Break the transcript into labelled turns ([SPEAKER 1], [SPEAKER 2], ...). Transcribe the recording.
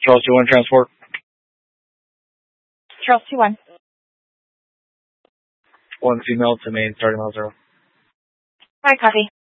[SPEAKER 1] Charles 2-1 transport.
[SPEAKER 2] Charles 2-1.
[SPEAKER 1] 1 female to main starting mile 0.
[SPEAKER 2] Alright, copy.